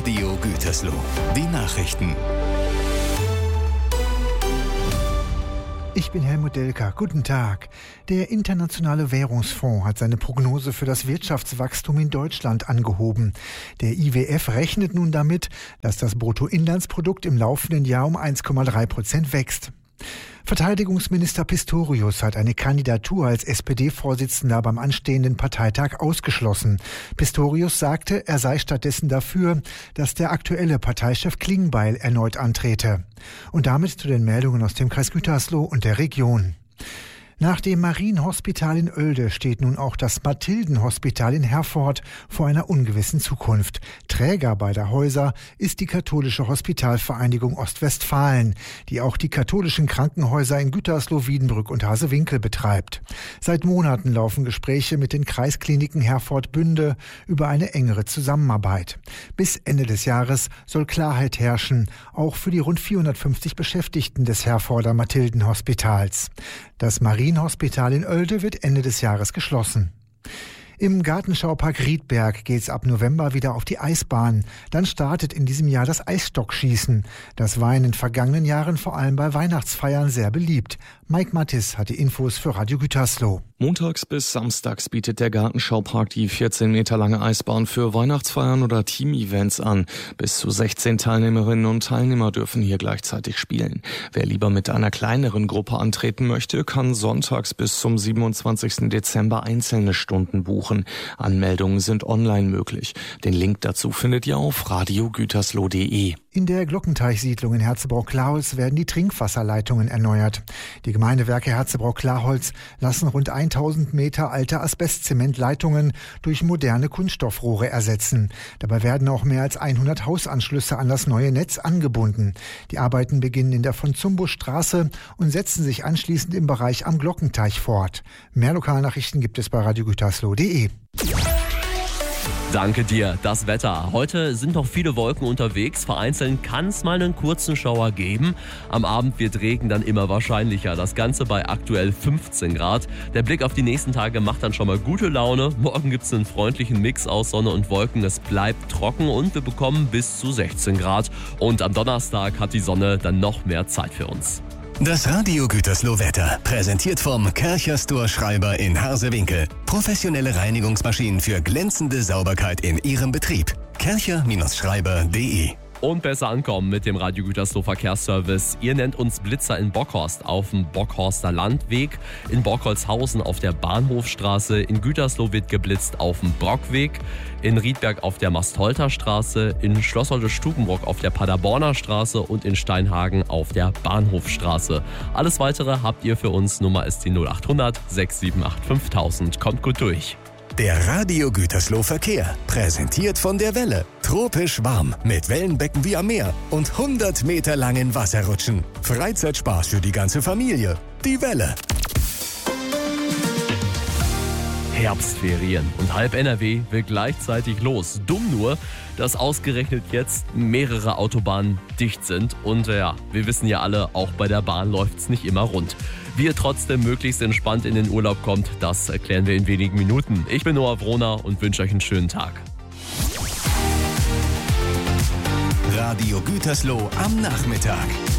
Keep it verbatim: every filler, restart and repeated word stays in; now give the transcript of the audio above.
Radio Gütersloh. Die Nachrichten. Ich bin Helmut Delker. Guten Tag. Der Internationale Währungsfonds hat seine Prognose für das Wirtschaftswachstum in Deutschland angehoben. Der I W F rechnet nun damit, dass das Bruttoinlandsprodukt im laufenden Jahr um eins Komma drei Prozent wächst. Verteidigungsminister Pistorius hat eine Kandidatur als S P D-Vorsitzender beim anstehenden Parteitag ausgeschlossen. Pistorius sagte, er sei stattdessen dafür, dass der aktuelle Parteichef Klingbeil erneut antrete. Und damit zu den Meldungen aus dem Kreis Gütersloh und der Region. Nach dem Marienhospital in Oelde steht nun auch das Mathildenhospital in Herford vor einer ungewissen Zukunft. Träger beider Häuser ist die Katholische Hospitalvereinigung Ostwestfalen, die auch die katholischen Krankenhäuser in Gütersloh, Wiedenbrück und Hasewinkel betreibt. Seit Monaten laufen Gespräche mit den Kreiskliniken Herford-Bünde über eine engere Zusammenarbeit. Bis Ende des Jahres soll Klarheit herrschen, auch für die rund vierhundertfünfzig Beschäftigten des Herforder Mathildenhospitals. Das Marienhospital in Oelde wird Ende des Jahres geschlossen. Im Gartenschaupark Riedberg geht es ab November wieder auf die Eisbahn. Dann startet in diesem Jahr das Eisstockschießen. Das war in den vergangenen Jahren vor allem bei Weihnachtsfeiern sehr beliebt. Mike Mattis hat die Infos für Radio Gütersloh. Montags bis samstags bietet der Gartenschaupark die vierzehn Meter lange Eisbahn für Weihnachtsfeiern oder Team-Events an. Bis zu sechzehn Teilnehmerinnen und Teilnehmer dürfen hier gleichzeitig spielen. Wer lieber mit einer kleineren Gruppe antreten möchte, kann sonntags bis zum siebenundzwanzigsten Dezember einzelne Stunden buchen. Anmeldungen sind online möglich. Den Link dazu findet ihr auf radio gütersloh punkt de. In der Glockenteichsiedlung in Herzebrock-Klaholz werden die Trinkwasserleitungen erneuert. Die Gemeindewerke Herzebrock-Klaholz lassen rund tausend Meter alte Asbestzementleitungen durch moderne Kunststoffrohre ersetzen. Dabei werden auch mehr als hundert Hausanschlüsse an das neue Netz angebunden. Die Arbeiten beginnen in der von Zumbusch-Straße und setzen sich anschließend im Bereich am Glockenteich fort. Mehr Lokalnachrichten gibt es bei radio gütersloh punkt de. Danke dir. Das Wetter. Heute sind noch viele Wolken unterwegs. Vereinzelt kann es mal einen kurzen Schauer geben. Am Abend wird Regen dann immer wahrscheinlicher. Das Ganze bei aktuell fünfzehn Grad. Der Blick auf die nächsten Tage macht dann schon mal gute Laune. Morgen gibt es einen freundlichen Mix aus Sonne und Wolken. Es bleibt trocken und wir bekommen bis zu sechzehn Grad. Und am Donnerstag hat die Sonne dann noch mehr Zeit für uns. Das Radio Gütersloh Wetter, präsentiert vom Kärcher Store Schreiber in Hasewinkel. Professionelle Reinigungsmaschinen für glänzende Sauberkeit in Ihrem Betrieb. kärcher Schreiber punkt de. Und besser ankommen mit dem Radio Gütersloh Verkehrsservice. Ihr nennt uns Blitzer in Bockhorst auf dem Bockhorster Landweg, in Borkholzhausen auf der Bahnhofstraße, in Gütersloh wird geblitzt auf dem Brockweg, in Riedberg auf der Mastholter Straße, in Schlossholte-Stubenbrock auf der Paderborner Straße und in Steinhagen auf der Bahnhofstraße. Alles Weitere habt ihr für uns. Nummer ist die null acht hundert sechs sieben acht fünftausend. Kommt gut durch. Der Radio Gütersloh Verkehr, präsentiert von der Welle. Tropisch warm, mit Wellenbecken wie am Meer und hundert Meter langen Wasserrutschen. Freizeitspaß für die ganze Familie. Die Welle. Herbstferien und halb N R W will gleichzeitig los. Dumm nur, dass ausgerechnet jetzt mehrere Autobahnen dicht sind. Und ja, wir wissen ja alle, auch bei der Bahn läuft es nicht immer rund. Wie ihr trotzdem möglichst entspannt in den Urlaub kommt, das erklären wir in wenigen Minuten. Ich bin Noah Wroner und wünsche euch einen schönen Tag. Radio Gütersloh am Nachmittag.